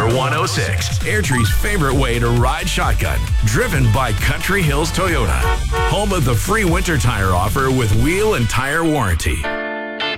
Power 106, Airdrie's favorite way to ride shotgun. Driven by Country Hills Toyota. Home of the free winter tire offer with wheel and tire warranty.